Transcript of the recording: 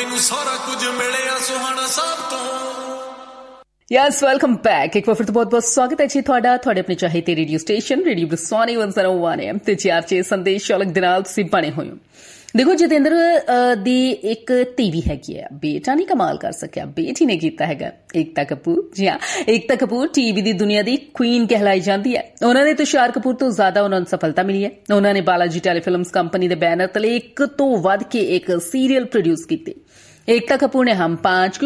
ਮੈਨੂੰ ਸਾਰਾ ਕੁਝ ਮਿਲਿਆ ਸੁਹਾਣਾ ਸਾਹਿਬ ਤੋਂ। Yes, welcome back. ਇੱਕ ਵਾਰ ਫਿਰ ਤੋਂ ਬਹੁਤ ਬਹੁਤ ਸਵਾਗਤ ਹੈ ਜੀ ਤੁਹਾਡਾ ਤੁਹਾਡੇ ਆਪਣੇ ਚਾਹੇ ਰੇਡੀਓ ਸਟੇਸ਼ਨ ਰੇਡੀਓ ਬਰਸਾਨੀ 101 AM ਤੇ ਚਾਰਚੇ ਸੰਦੇਸ਼ ਸ਼ੌਲਕ ਦੇ ਨਾਲ ਤੁਸੀਂ ਬਣੇ ਹੋਏ ਹੋ। ਦੇਖੋ, ਜਤਿੰਦਰ ਦੀ ਇੱਕ ਧੀ ਹੈਗੀ ਹੈ, ਬੇਟਾ ਨਹੀਂ ਕਮਾਲ ਕਰ ਸਕਿਆ, ਬੇਟੀ ਨੇ ਕੀਤਾ ਹੈਗਾ ਏਕਤਾ ਕਪੂਰ। ਜੀ ਹਾਂ, ਏਕਤਾ ਕਪੂਰ ਟੀਵੀ ਦੀ ਦੁਨੀਆ ਦੀ ਕੁਈਨ ਕਹਿਲਾਈ ਜਾਂਦੀ ਹੈ। ਉਹਨਾਂ ਨੇ ਤੁਸ਼ਾਰ ਕਪੂਰ ਤੋਂ ਜ਼ਿਆਦਾ ਉਹਨਾਂ ਨੂੰ ਸਫਲਤਾ ਮਿਲੀ ਹੈ। ਉਹਨਾਂ ਨੇ ਬਾਲਾਜੀ ਟੈਲੀਫਿਲਮਸ ਕੰਪਨੀ ਦੇ ਬੈਨਰ ਤਲੇ ਇੱਕ ਤੋਂ ਵੱਧ ਕੇ ਇੱਕ ਸੀਰੀਅਲ ਪ੍ਰੋਡਿਊਸ ਕੀਤੇ। ਏਕਤਾ ਕਪੂਰ ਨੇ ਹਮ 5